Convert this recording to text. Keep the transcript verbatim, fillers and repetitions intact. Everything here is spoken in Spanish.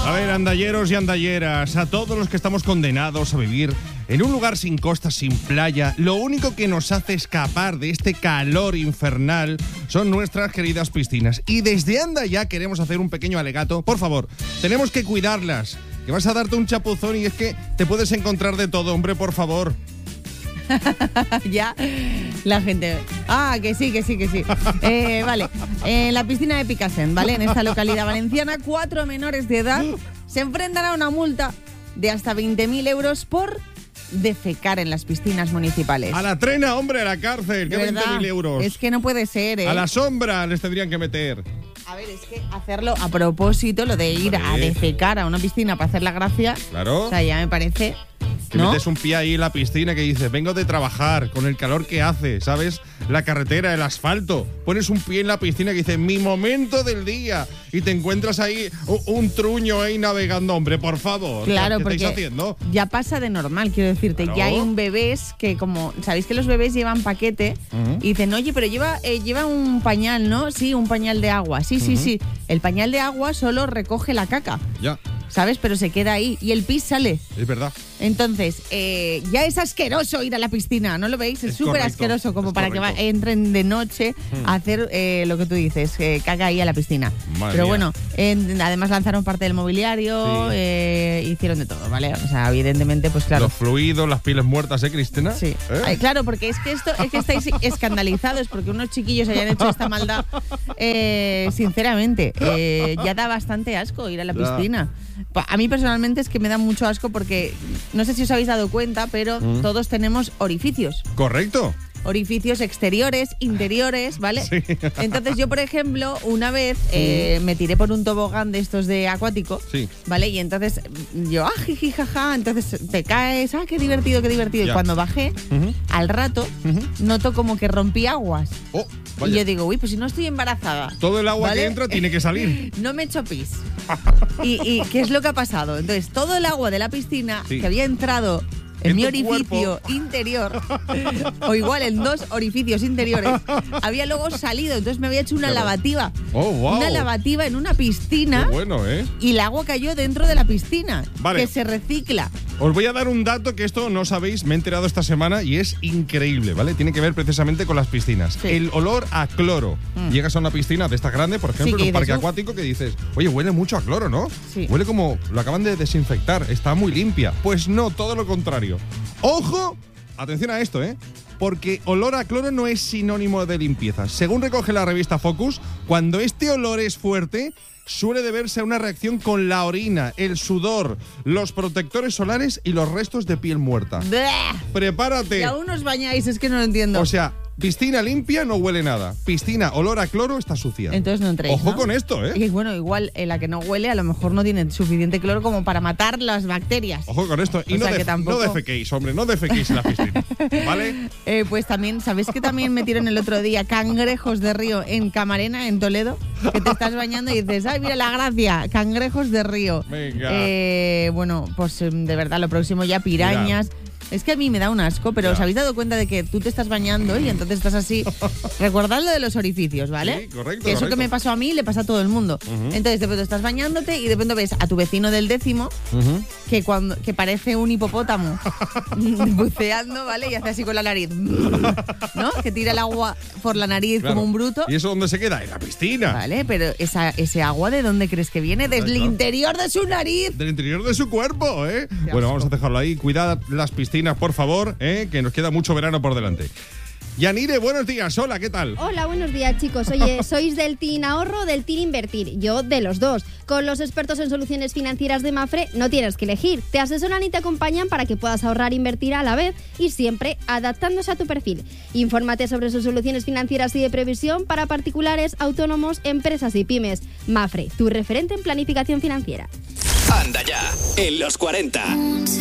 A ver, andalleros y andalleras, a todos los que estamos condenados a vivir en un lugar sin costa, sin playa, lo único que nos hace escapar de este calor infernal son nuestras queridas piscinas. Y desde Andaya queremos hacer un pequeño alegato. Por favor, tenemos que cuidarlas, que vas a darte un chapuzón y es que te puedes encontrar de todo, hombre, por favor. Ya, la gente... Ah, que sí, que sí, que sí. Eh, vale, en la piscina de Picassent, ¿vale? En esta localidad valenciana, cuatro menores de edad se enfrentan a una multa de hasta veinte mil euros por defecar en las piscinas municipales. A la trena, hombre, a la cárcel, que veinte mil euros. Es que no puede ser, ¿eh? A la sombra les tendrían que meter. A ver, es que hacerlo a propósito, lo de ir a defecar a una piscina para hacer la gracia... Claro. O sea, ya me parece... Que ¿no? metes un pie ahí en la piscina que dices, vengo de trabajar, con el calor que hace, ¿sabes? La carretera, el asfalto. Pones un pie en la piscina que dice, mi momento del día. Y te encuentras ahí un, un truño ahí navegando, hombre, por favor. Claro, ¿Qué porque estáis haciendo? Ya pasa de normal, quiero decirte. Claro. Ya hay un bebés que como... ¿Sabéis que los bebés llevan paquete? Uh-huh. Y dicen, oye, pero lleva, eh, lleva un pañal, ¿no? Sí, un pañal de agua. Sí, uh-huh. sí, sí. El pañal de agua solo recoge la caca. Ya. ¿Sabes? Pero se queda ahí y el pis sale. Es verdad. Entonces, eh, ya es asqueroso ir a la piscina, ¿no lo veis? Es súper asqueroso, como para correcto. que va, entren de noche hmm. a hacer eh, lo que tú dices, eh, caca ahí a la piscina. Madre Pero mía. bueno, eh, además lanzaron parte del mobiliario, sí. eh, hicieron de todo, ¿vale? O sea, evidentemente, pues claro. Los fluidos, las pieles muertas, ¿eh, Cristina? Sí. ¿Eh? Ay, claro, porque es que esto es que estáis escandalizados porque unos chiquillos hayan hecho esta maldad. Eh, sinceramente, eh, ya da bastante asco ir a la piscina. Ya. A mí personalmente es que me da mucho asco porque no sé si os habéis dado cuenta, pero mm. todos tenemos orificios. Correcto. Orificios exteriores, interiores, ¿vale? Sí. Entonces yo, por ejemplo, una vez eh, me tiré por un tobogán de estos de acuático, sí. ¿vale? Y entonces yo, ah, jiji, jaja, entonces te caes, ah, qué divertido, qué divertido. Ya. Y cuando bajé, uh-huh. al rato, uh-huh. noto como que rompí aguas. Oh, vaya. Y yo digo, uy, pues si no estoy embarazada. Todo el agua ¿vale? que entra tiene que salir. No me echo pis. ¿Y, ¿Y qué es lo que ha pasado? Entonces, todo el agua de la piscina sí. que había entrado en, en mi orificio cuerpo. interior, o igual en dos orificios interiores, había luego salido. Entonces me había hecho una claro. lavativa. Oh, wow. Una lavativa en una piscina. Qué bueno, ¿eh? Y el agua cayó dentro de la piscina. Vale. Que se recicla. Os voy a dar un dato que esto no sabéis, me he enterado esta semana y es increíble, ¿vale? Tiene que ver precisamente con las piscinas. Sí. El olor a cloro. Mm. Llegas a una piscina de esta grande, por ejemplo, sí, en un parque acuático, que dices, oye, huele mucho a cloro, ¿no? Sí. Huele como lo acaban de desinfectar, está muy limpia. Pues no, todo lo contrario. ¡Ojo! Atención a esto, ¿eh? Porque olor a cloro no es sinónimo de limpieza. Según recoge la revista Focus, cuando este olor es fuerte, suele deberse a una reacción con la orina, el sudor, los protectores solares y los restos de piel muerta. ¡Bleh! ¡Prepárate! Y aún os bañáis, es que no lo entiendo. O sea, piscina limpia no huele nada. Piscina olor a cloro está sucia. Entonces no entréis, Ojo ¿no? con esto, ¿eh? Y bueno, igual en la que no huele a lo mejor no tiene suficiente cloro como para matar las bacterias. Ojo con esto. Y o no, sea def- tampoco... no defequéis, hombre, no defequéis en la piscina. ¿Vale? Eh, pues también, ¿sabéis que también metieron el otro día cangrejos de río en Camarena, en Toledo? Que te estás bañando y dices, ay, mira la gracia, cangrejos de río. Venga. Eh, bueno, pues de verdad, lo próximo ya pirañas. Mira. Es que a mí me da un asco, pero ya. ¿Os habéis dado cuenta de que tú te estás bañando y entonces estás así? Recordad lo de los orificios, ¿vale? Sí, correcto. Que eso correcto. que me pasó a mí le pasa a todo el mundo. Uh-huh. Entonces de pronto estás bañándote y de pronto ves a tu vecino del décimo uh-huh. que cuando que parece un hipopótamo buceando, ¿vale? Y hace así con la nariz, ¿no? Que tira el agua por la nariz claro. como un bruto. ¿Y eso dónde se queda? En la piscina. Vale, pero esa, ese agua, ¿de dónde crees que viene? Del claro. interior de su nariz. Del interior de su cuerpo, ¿eh? Qué bueno, asco. Vamos a dejarlo ahí. Cuidad las piscinas, por favor. ¿Eh? Que nos queda mucho verano por delante. Yanire, buenos días. Hola, ¿qué tal? Hola, buenos días, chicos. Oye, ¿sois del team ahorro o del team invertir? Yo de los dos. Con los expertos en soluciones financieras de Mafre no tienes que elegir. Te asesoran y te acompañan para que puedas ahorrar e invertir a la vez y siempre adaptándose a tu perfil. Infórmate sobre sus soluciones financieras y de previsión para particulares, autónomos, empresas y pymes. Mafre, tu referente en planificación financiera. Anda ya, en los cuarenta.